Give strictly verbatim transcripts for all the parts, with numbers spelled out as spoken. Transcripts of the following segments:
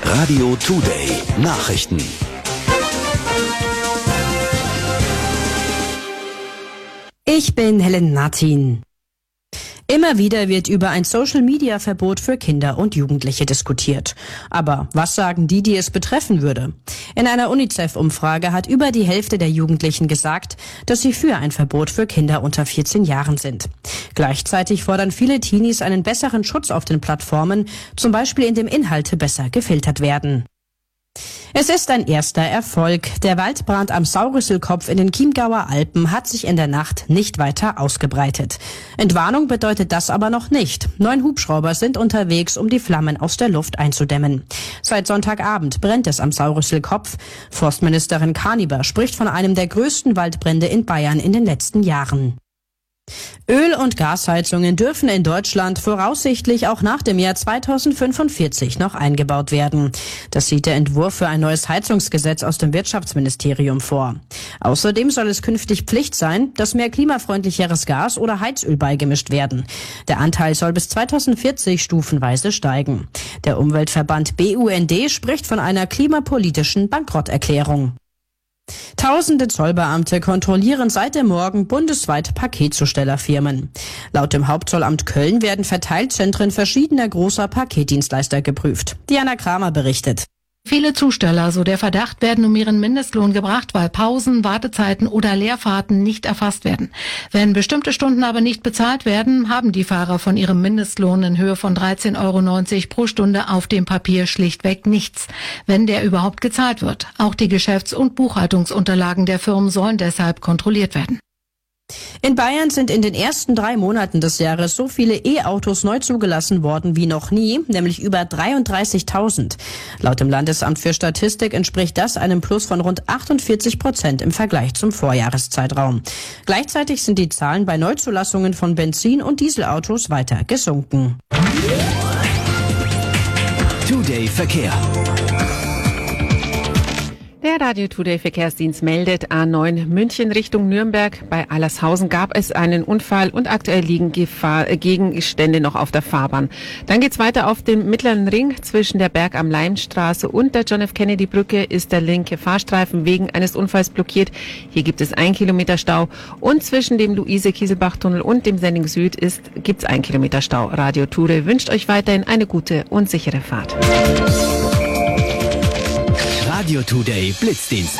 Radio Today Nachrichten. Ich bin Helen Martin. Immer wieder wird über ein Social-Media-Verbot für Kinder und Jugendliche diskutiert. Aber was sagen die, die es betreffen würde? In einer UNICEF-Umfrage hat über die Hälfte der Jugendlichen gesagt, dass sie für ein Verbot für Kinder unter vierzehn Jahren sind. Gleichzeitig fordern viele Teenies einen besseren Schutz auf den Plattformen, zum Beispiel indem Inhalte besser gefiltert werden. Es ist ein erster Erfolg. Der Waldbrand am Saurüsselkopf in den Chiemgauer Alpen hat sich in der Nacht nicht weiter ausgebreitet. Entwarnung bedeutet das aber noch nicht. Neun Hubschrauber sind unterwegs, um die Flammen aus der Luft einzudämmen. Seit Sonntagabend brennt es am Saurüsselkopf. Forstministerin Karniber spricht von einem der größten Waldbrände in Bayern in den letzten Jahren. Öl- und Gasheizungen dürfen in Deutschland voraussichtlich auch nach dem Jahr zweitausendfünfundvierzig noch eingebaut werden. Das sieht der Entwurf für ein neues Heizungsgesetz aus dem Wirtschaftsministerium vor. Außerdem soll es künftig Pflicht sein, dass mehr klimafreundlicheres Gas oder Heizöl beigemischt werden. Der Anteil soll bis zweitausendvierzig stufenweise steigen. Der Umweltverband B U N D spricht von einer klimapolitischen Bankrotterklärung. Tausende Zollbeamte kontrollieren seit dem Morgen bundesweit Paketzustellerfirmen. Laut dem Hauptzollamt Köln werden Verteilzentren verschiedener großer Paketdienstleister geprüft. Diana Kramer berichtet. Viele Zusteller, so der Verdacht, werden um ihren Mindestlohn gebracht, weil Pausen, Wartezeiten oder Leerfahrten nicht erfasst werden. Wenn bestimmte Stunden aber nicht bezahlt werden, haben die Fahrer von ihrem Mindestlohn in Höhe von dreizehn Euro neunzig pro Stunde auf dem Papier schlichtweg nichts, wenn der überhaupt gezahlt wird. Auch die Geschäfts- und Buchhaltungsunterlagen der Firmen sollen deshalb kontrolliert werden. In Bayern sind in den ersten drei Monaten des Jahres so viele E-Autos neu zugelassen worden wie noch nie, nämlich über dreiunddreißigtausend. Laut dem Landesamt für Statistik entspricht das einem Plus von rund achtundvierzig Prozent im Vergleich zum Vorjahreszeitraum. Gleichzeitig sind die Zahlen bei Neuzulassungen von Benzin- und Dieselautos weiter gesunken. Today Verkehr. Der Radio Today Verkehrsdienst meldet A neun München Richtung Nürnberg. Bei Allershausen gab es einen Unfall und aktuell liegen Gefahr, äh, Gegenstände noch auf der Fahrbahn. Dann geht's weiter auf dem Mittleren Ring. Zwischen der Berg am Leimstraße und der John F. Kennedy Brücke ist der linke Fahrstreifen wegen eines Unfalls blockiert. Hier gibt es ein Kilometer Stau. Und zwischen dem Luise-Kieselbach-Tunnel und dem Sending Süd ist, gibt's ein Kilometer Stau. Radio Today wünscht euch weiterhin eine gute und sichere Fahrt. Radio Today Blitzdienst.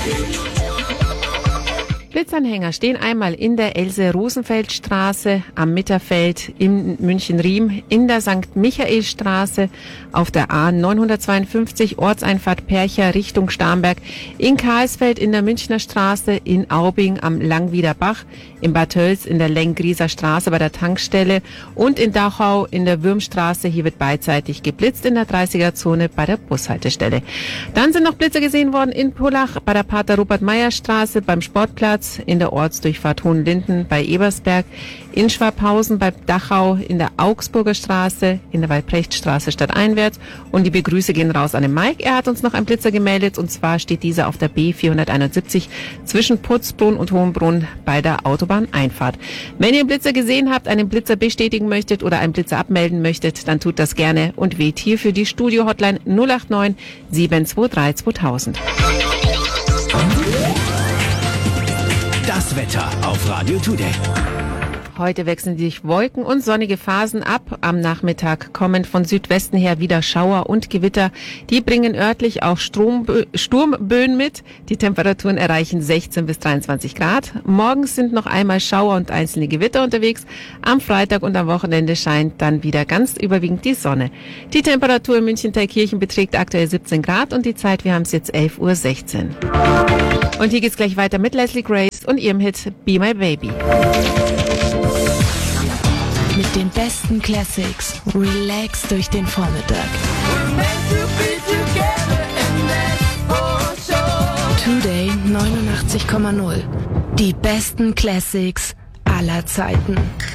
Blitzanhänger stehen einmal in der Else-Rosenfeld-Straße, am Mitterfeld in München-Riem, in der Sankt Michael-Straße, auf der A neunhundertzweiundfünfzig Ortseinfahrt Percha Richtung Starnberg, in Karlsfeld in der Münchner Straße, in Aubing am Langwieder Bach, in Bad Tölz in der Lengrieser Straße bei der Tankstelle und in Dachau in der Würmstraße. Hier wird beidseitig geblitzt in der dreißiger-Zone bei der Bushaltestelle. Dann sind noch Blitze gesehen worden in Pullach, bei der Pater-Rupert-Meyer-Straße, beim Sportplatz, in der Ortsdurchfahrt Hohenlinden bei Ebersberg, in Schwabhausen bei Dachau, in der Augsburger Straße, in der Waldprechtstraße stadteinwärts. Und die Begrüße gehen raus an den Mike. Er hat uns noch einen Blitzer gemeldet und zwar steht dieser auf der B vierhunderteinundsiebzig zwischen Putzbrunn und Hohenbrunn bei der Autobahneinfahrt. Wenn ihr einen Blitzer gesehen habt, einen Blitzer bestätigen möchtet oder einen Blitzer abmelden möchtet, dann tut das gerne und wählt hier für die Studio-Hotline null acht neun sieben zwei drei zweitausend. Das Wetter auf Radio Today. Heute wechseln sich Wolken und sonnige Phasen ab. Am Nachmittag kommen von Südwesten her wieder Schauer und Gewitter. Die bringen örtlich auch Strombö- Sturmböen mit. Die Temperaturen erreichen sechzehn bis dreiundzwanzig Grad. Morgens sind noch einmal Schauer und einzelne Gewitter unterwegs. Am Freitag und am Wochenende scheint dann wieder ganz überwiegend die Sonne. Die Temperatur in München-Thalkirchen beträgt aktuell siebzehn Grad und die Zeit, wir haben es jetzt elf Uhr sechzehn. Und hier geht's gleich weiter mit Leslie Grace und ihrem Hit Be My Baby. Mit den besten Classics. Relax durch den Vormittag. Today neunundachtzig Komma null. Die besten Classics aller Zeiten.